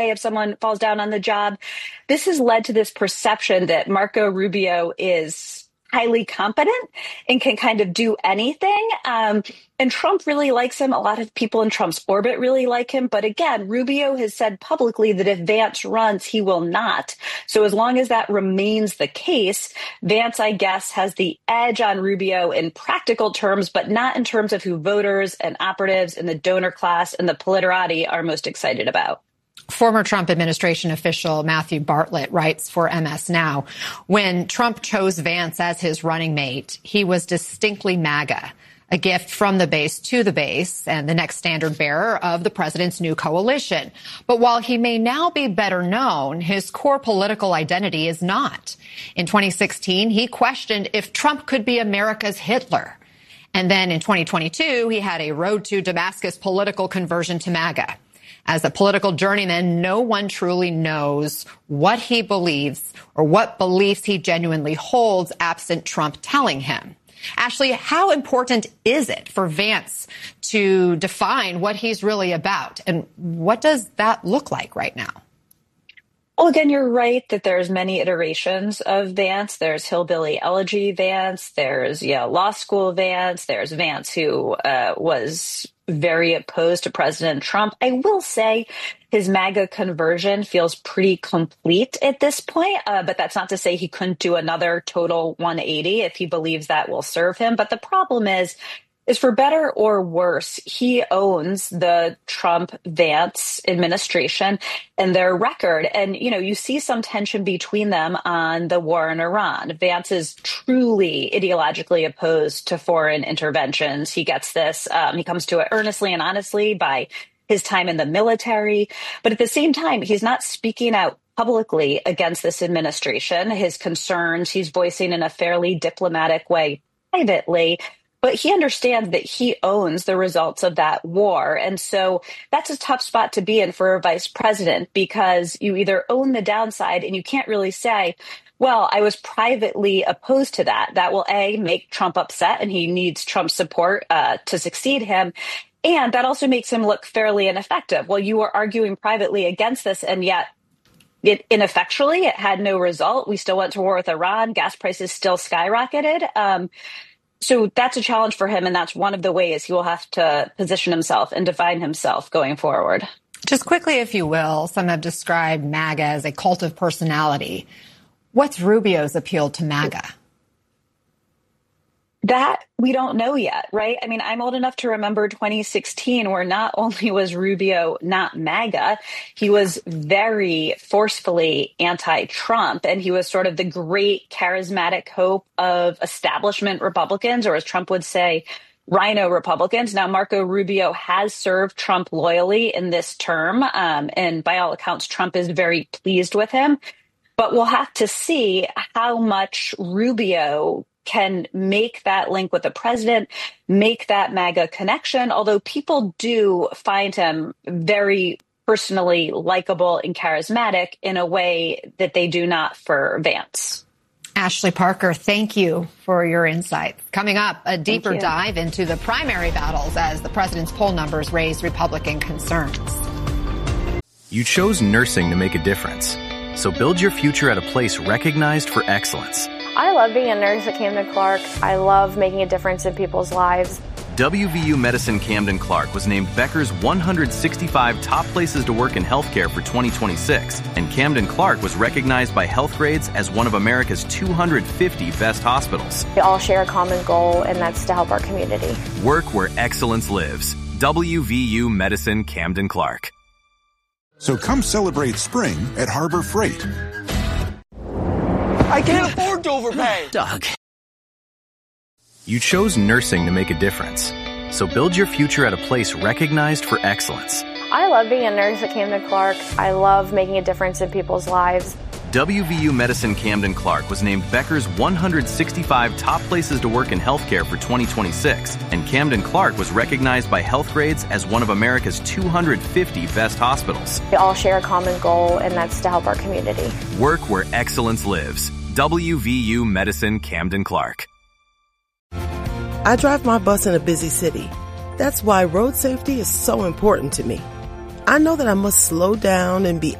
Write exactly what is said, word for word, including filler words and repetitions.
if someone falls down on the job. This has led to this perception that Marco Rubio is highly competent and can kind of do anything. Um, and Trump really likes him. A lot of people in Trump's orbit really like him. But again, Rubio has said publicly that if Vance runs, he will not. So as long as that remains the case, Vance, I guess, has the edge on Rubio in practical terms, but not in terms of who voters and operatives and the donor class and the politierati are most excited about. Former Trump administration official Matthew Bartlett writes for M S Now, when Trump chose Vance as his running mate, he was distinctly MAGA, a gift from the base to the base and the next standard bearer of the president's new coalition. But while he may now be better known, his core political identity is not. In twenty sixteen, he questioned if Trump could be America's Hitler. And then in twenty twenty-two, he had a road to Damascus political conversion to MAGA. As a political journeyman, no one truly knows what he believes or what beliefs he genuinely holds absent Trump telling him. Ashley, how important is it for Vance to define what he's really about? And what does that look like right now? Well, again, you're right that there's many iterations of Vance. There's hillbilly elegy Vance. There's yeah, law school Vance. There's Vance who uh, was very opposed to President Trump. I will say his MAGA conversion feels pretty complete at this point, uh, but that's not to say he couldn't do another total one eighty if he believes that will serve him. But the problem is, is for better or worse, he owns the Trump-Vance administration and their record. And, you know, you see some tension between them on the war in Iran. Vance is truly ideologically opposed to foreign interventions. He gets this. Um, he comes to it earnestly and honestly by his time in the military. But at the same time, he's not speaking out publicly against this administration. His concerns, he's voicing in a fairly diplomatic way privately. But he understands that he owns the results of that war. And so that's a tough spot to be in for a vice president, because you either own the downside and you can't really say, well, I was privately opposed to that. That will, A, make Trump upset and he needs Trump's support uh, to succeed him. And that also makes him look fairly ineffective. Well, you were arguing privately against this, and yet it ineffectually, it had no result. We still went to war with Iran. Gas prices still skyrocketed. Um, So that's a challenge for him, and that's one of the ways he will have to position himself and define himself going forward. Just quickly, if you will, some have described MAGA as a cult of personality. What's Rubio's appeal to MAGA? That we don't know yet, right? I mean, I'm old enough to remember twenty sixteen, where not only was Rubio not MAGA, he was very forcefully anti-Trump, and he was sort of the great charismatic hope of establishment Republicans, or as Trump would say, rhino Republicans. Now, Marco Rubio has served Trump loyally in this term, um, and by all accounts, Trump is very pleased with him. But we'll have to see how much Rubio can make that link with the president, make that MAGA connection, although people do find him very personally likable and charismatic in a way that they do not for Vance. Ashley Parker, thank you for your insights. Coming up, a deeper dive into the primary battles as the president's poll numbers raise Republican concerns. You chose nursing to make a difference. So build your future at a place recognized for excellence. I love being a nurse at Camden Clark. I love making a difference in people's lives. W V U Medicine Camden Clark was named Becker's one hundred sixty-five top places to work in healthcare for twenty twenty-six, and Camden Clark was recognized by Healthgrades as one of America's two hundred fifty best hospitals. We all share a common goal, and that's to help our community. Work where excellence lives. W V U Medicine Camden Clark. So come celebrate spring at Harbor Freight. I can't afford to overpay. Doug. You chose nursing to make a difference. So build your future at a place recognized for excellence. I love being a nurse at Camden Clark. I love making a difference in people's lives. W V U Medicine Camden Clark was named Becker's one hundred sixty-five top places to work in healthcare for twenty twenty-six, and Camden Clark was recognized by Healthgrades as one of America's two hundred fifty best hospitals. We all share a common goal, and that's to help our community. Work where excellence lives. W V U Medicine Camden Clark. I drive my bus in a busy city. That's why road safety is so important to me. I know that I must slow down and be